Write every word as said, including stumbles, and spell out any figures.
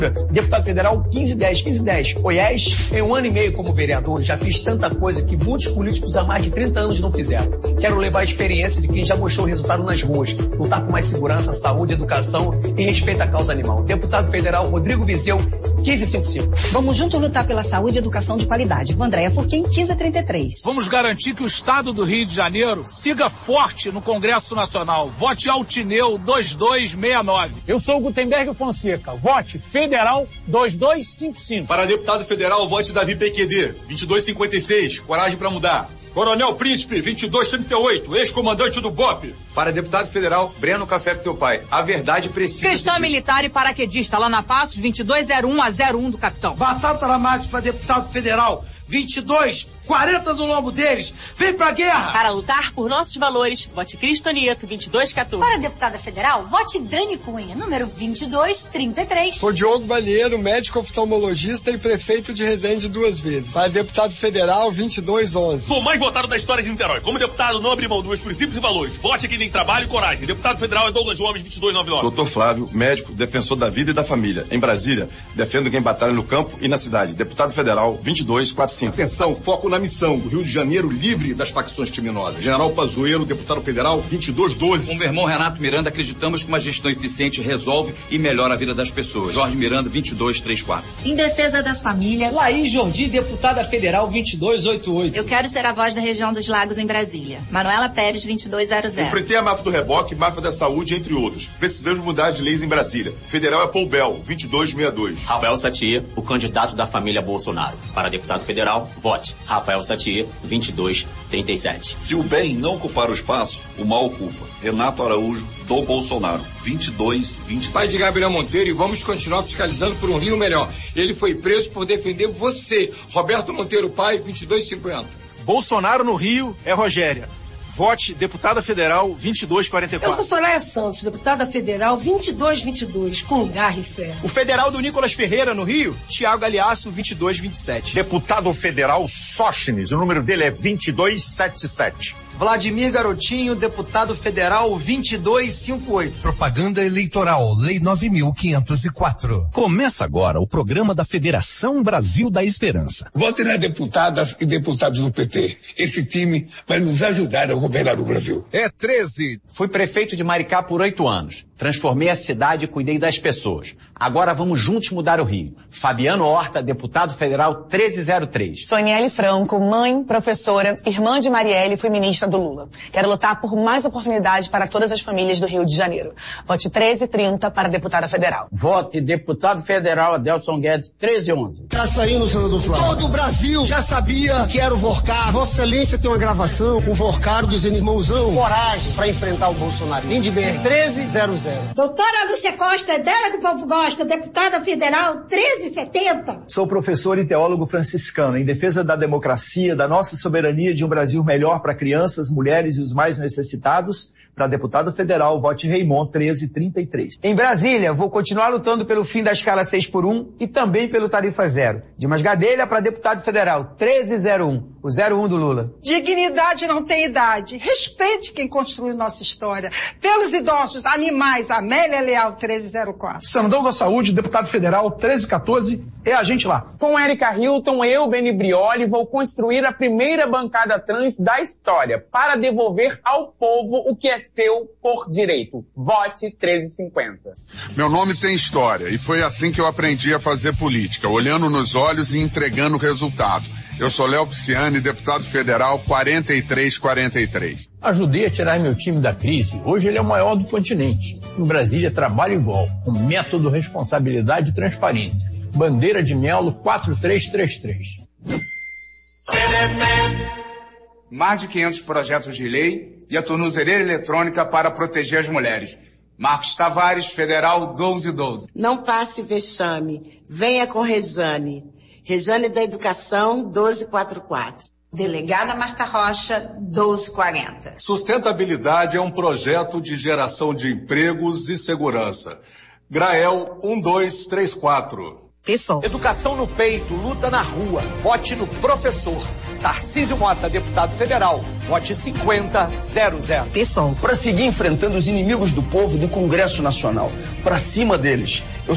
Deputado federal quinze dez, quinze dez. Goiás, em um ano e meio como vereador, já fiz tanta coisa que muitos políticos há mais de trinta anos não fizeram. Quero levar a experiência de quem já mostrou resultado nas ruas, lutar com mais segurança, saúde, educação e respeito à causa animal. Deputado federal Rodrigo Vizeu, quinze cinquenta e cinco. Vamos juntos lutar pela saúde e educação de qualidade. Vandréia Furquim, quinze trinta e três. Vamos garantir que o Estado do Rio de Janeiro siga forte no Congresso Nacional. Vote Altineu dois dois seis nove. Eu sou o Gutenberg Fonseca. Vote Federal dois dois cinco cinco. Para deputado federal, vote Davi P Q D, vinte e dois cinquenta e seis. Coragem para mudar. Coronel Príncipe, vinte e dois trinta e oito, ex-comandante do B O P. Para deputado federal, Breno Café com teu pai. A verdade precisa... Cristão de... militar e paraquedista, lá na Passos, vinte e dois zero um a zero um do capitão. Batata Ramate para deputado federal, vinte e dois quarenta do lombo deles. Vem pra guerra! Para lutar por nossos valores, vote Cristo Nieto, vinte e dois quatorze. Para deputada federal, vote Dani Cunha, número vinte e dois trinta e três. Por Diogo Balheiro, médico oftalmologista e prefeito de Resende duas vezes. Para deputado federal, vinte e dois onze. Sou o mais votado da história de Niterói. Como deputado, não abri mão dos princípios e valores. Vote aqui em trabalho e coragem. Deputado federal é Douglas Gomes, vinte e dois noventa e nove. Doutor Flávio, médico, defensor da vida e da família. Em Brasília, defendo quem batalha no campo e na cidade. Deputado federal, vinte e dois quarenta e cinco. Atenção, foco na missão do Rio de Janeiro livre das facções criminosas. General Pazuello, deputado federal, vinte e dois doze. Com meu irmão Renato Miranda, acreditamos que uma gestão eficiente resolve e melhora a vida das pessoas. Jorge Miranda, vinte e dois trinta e quatro. Em defesa das famílias. Laís Jordi, deputada federal, vinte e dois oitenta e oito. Eu quero ser a voz da região dos Lagos em Brasília. Manuela Pérez, vinte e dois zero zero. Enfrentei a máfia do reboque, máfia da saúde, entre outros. Precisamos mudar as leis em Brasília. Federal é Paul Bell, vinte e dois sessenta e dois. Rafael Satia, o candidato da família Bolsonaro. Para deputado federal, vote Rafael Satia, vinte e dois trinta e sete. Se o bem não ocupar o espaço, o mal ocupa. Renato Araújo, do Bolsonaro, vinte e dois vinte e três. Pai de Gabriel Monteiro, e vamos continuar fiscalizando por um Rio melhor. Ele foi preso por defender você. Roberto Monteiro Pai, vinte e dois cinquenta. Bolsonaro no Rio é Rogéria. Vote deputada federal vinte e dois quarenta e quatro. Eu sou Soraya Santos, deputada federal vinte e dois vinte e dois, com garra e fé. O federal do Nicolas Ferreira no Rio, Tiago Galeasso, vinte e dois vinte e sete. Deputado federal Sóstenes, o número dele é vinte e dois setenta e sete. Vladimir Garotinho, deputado federal vinte e dois cinquenta e oito. Propaganda eleitoral, lei nove mil quinhentos e quatro. Começa agora o programa da Federação Brasil da Esperança. Vote nas deputadas e deputados do P T. Esse time vai nos ajudar a governar o Brasil. É treze. Fui prefeito de Maricá por oito anos. Transformei a cidade e cuidei das pessoas. Agora vamos juntos mudar o Rio. Fabiano Horta, deputado federal treze zero três. Soniele Franco, mãe, professora, irmã de Marielle, fui ministra do Lula. Quero lutar por mais oportunidades para todas as famílias do Rio de Janeiro. Vote treze trinta para deputada federal. Vote deputado federal Adelson Guedes, treze onze. Tá saindo, senador Flávio. Todo o Brasil já sabia que era o Vorcar. Vossa Excelência tem uma gravação com o Vorcar dos irmãozão. Coragem para enfrentar o Bolsonaro. Lindbergh, treze zero zero. Doutora Lúcia Costa, dela que o povo gosta, deputada federal treze setenta. Sou professor e teólogo franciscano em defesa da democracia, da nossa soberania de um Brasil melhor para crianças, mulheres e os mais necessitados. Para deputado federal, vote Raymond, treze trinta e três. Em Brasília, vou continuar lutando pelo fim da escala seis por um e também pelo tarifa zero. Dimas Gadelha para deputado federal, treze zero um, o zero um do Lula. Dignidade não tem idade. Respeite quem construiu nossa história. Pelos idosos, animais, Amélia Leal, treze zero quatro. Sandoval da Saúde, deputado federal, treze quatorze, é a gente lá. Com Érica Hilton, eu, Beni Brioli, vou construir a primeira bancada trans da história para devolver ao povo o que é seu por direito. Vote treze cinquenta. Meu nome tem história e foi assim que eu aprendi a fazer política, olhando nos olhos e entregando o resultado. Eu sou Léo Pisciani, deputado federal quarenta e três quarenta e três. Ajudei a tirar meu time da crise. Hoje ele é o maior do continente. Em Brasília, trabalho igual, com método, responsabilidade e transparência. Bandeira de Melo quatro três três três. Mais de quinhentos projetos de lei e a tornozeleira eletrônica para proteger as mulheres. Marcos Tavares, federal doze doze. Não passe vexame. Venha com Rejane. Rejane da Educação, doze quarenta e quatro. Delegada Marta Rocha, doze quarenta. Sustentabilidade é um projeto de geração de empregos e segurança. Grael, um dois três quatro. Pessoal. Educação no peito, luta na rua. Vote no professor. Tarcísio Mota, deputado federal. Vote cinquenta zero zero. Pessoal. Para seguir enfrentando os inimigos do povo do Congresso Nacional. Para cima deles. Eu